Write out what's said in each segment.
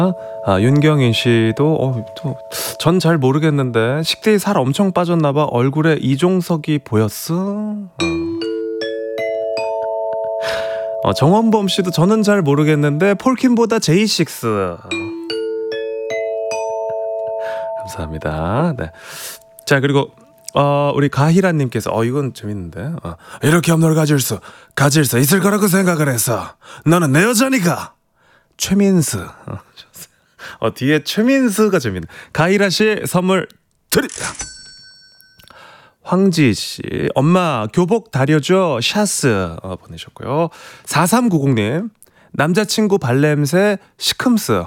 윤경인 씨도 전 잘 모르겠는데 식대에 살 엄청 빠졌나봐. 얼굴에 이종석이 보였어. 정원범 씨도 저는 잘 모르겠는데 폴킴보다 제이식스. 감사합니다. 네. 자, 그리고 우리 가희라님께서 이건 재밌는데 이렇게 없는 걸 가질 수 있을 거라고 생각을 했어. 너는 내 여자니까. 최민수. 뒤에 최민수가 재밌네. 가희라 씨 선물 드립니다. 황지희 씨, 엄마 교복 다려줘 샤스 보내셨고요. 4390님, 남자친구 발냄새 시큼스.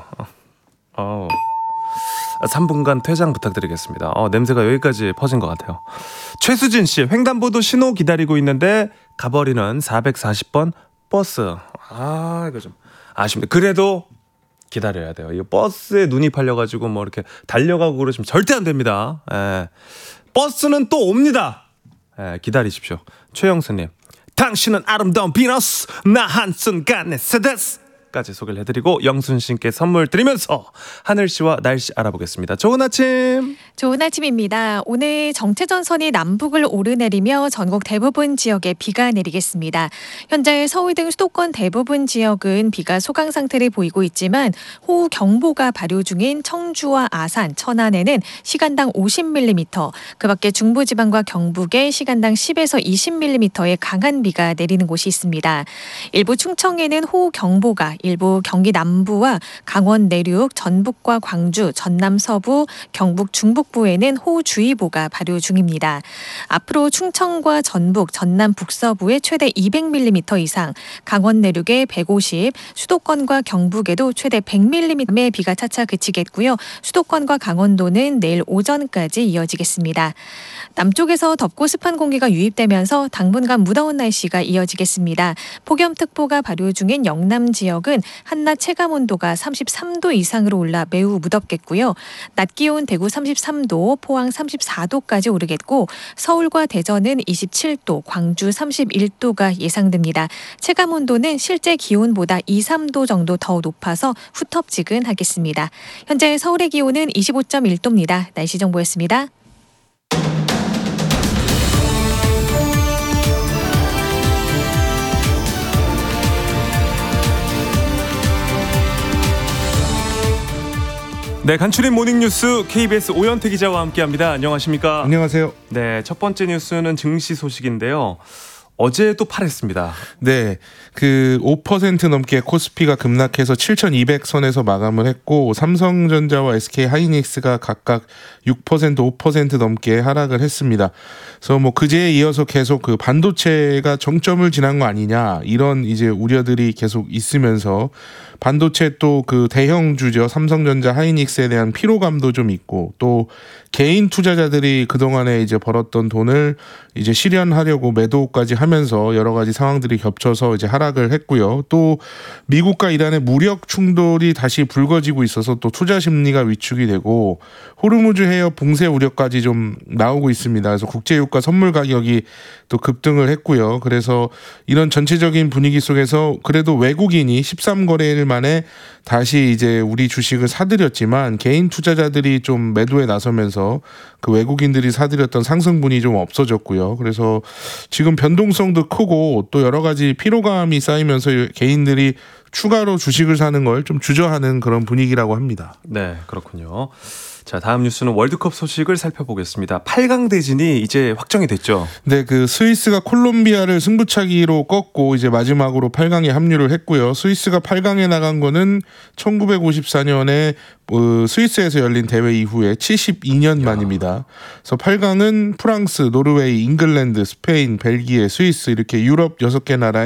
3분간 퇴장 부탁드리겠습니다. 냄새가 여기까지 퍼진 것 같아요. 최수진 씨, 횡단보도 신호 기다리고 있는데 가버리는 440번 버스. 이거 좀 아쉽네. 그래도 기다려야 돼요. 이 버스에 눈이 팔려가지고 뭐 이렇게 달려가고 그러시면 절대 안 됩니다. 버스는 또 옵니다. 기다리십시오. 최영수님, 당신은 아름다운 비너스, 나 한순간에 세데스. 까지 소개를 해드리고 영순 씨께 선물 드리면서 하늘 씨와 날씨 알아보겠습니다. 좋은 아침. 좋은 아침입니다. 오늘 정체전선이 남북을 오르내리며 전국 대부분 지역에 비가 내리겠습니다. 현재 서울 등 수도권 대부분 지역은 비가 소강 상태를 보이고 있지만 호우경보가 발효 중인 청주와 아산, 천안에는 시간당 50mm, 그밖에 중부지방과 경북에 시간당 10에서 20mm의 강한 비가 내리는 곳이 있습니다. 일부 충청에는 호우경보가, 일부 경기 남부와 강원 내륙, 전북과 광주, 전남 서부, 경북 중북부에는 호우주의보가 발효 중입니다. 앞으로 충청과 전북, 전남 북서부에 최대 200mm 이상, 강원 내륙에 150, 수도권과 경북에도 최대 100mm의 비가 차차 그치겠고요. 수도권과 강원도는 내일 오전까지 이어지겠습니다. 남쪽에서 덥고 습한 공기가 유입되면서 당분간 무더운 날씨가 이어지겠습니다. 폭염특보가 발효 중인 영남 지역은 한낮 체감온도가 33도 이상으로 올라 매우 무덥겠고요. 낮 기온 대구 33도, 포항 34도까지 오르겠고 서울과 대전은 27도, 광주 31도가 예상됩니다. 체감온도는 실제 기온보다 2, 3도 정도 더 높아서 후텁지근하겠습니다. 현재 서울의 기온은 25.1도입니다. 날씨 정보였습니다. 네, 간추린 모닝뉴스 KBS 오현태 기자와 함께합니다. 안녕하십니까? 안녕하세요. 네, 첫 번째 뉴스는 증시 소식인데요. 어제도 팔았습니다. 네, 5% 넘게 코스피가 급락해서 7,200선에서 마감을 했고 삼성전자와 SK하이닉스가 각각 6%, 5% 넘게 하락을 했습니다. 그래서 그제에 이어서 계속 반도체가 정점을 지난 거 아니냐 이런 이제 우려들이 계속 있으면서 반도체 또 대형주죠. 삼성전자, 하이닉스에 대한 피로감도 좀 있고 또 개인 투자자들이 그동안에 이제 벌었던 돈을 이제 실현하려고 매도까지 하면서 여러 가지 상황들이 겹쳐서 이제 하락을 했고요. 또 미국과 이란의 무력 충돌이 다시 불거지고 있어서 또 투자 심리가 위축이 되고 호르무즈 해협 봉쇄 우려까지 좀 나오고 있습니다. 그래서 국제유가 선물 가격이 또 급등을 했고요. 그래서 이런 전체적인 분위기 속에서 그래도 외국인이 13거래일 만에 다시 이제 우리 주식을 사들였지만 개인 투자자들이 좀 매도에 나서면서 외국인들이 사들였던 상승분이 좀 없어졌고요. 그래서 지금 변동성도 크고 또 여러 가지 피로감이 쌓이면서 개인들이 추가로 주식을 사는 걸 좀 주저하는 그런 분위기라고 합니다. 네, 그렇군요. 자, 다음 뉴스는 월드컵 소식을 살펴보겠습니다. 8강 대진이 이제 확정이 됐죠. 네, 스위스가 콜롬비아를 승부차기로 꺾고 이제 마지막으로 8강에 합류를 했고요. 스위스가 8강에 나간 거는 1954년에 스위스에서 열린 대회 이후에 72년 만입니다. 그래서 8강은 프랑스, 노르웨이, 잉글랜드, 스페인, 벨기에, 스위스 이렇게 유럽 6개 나라의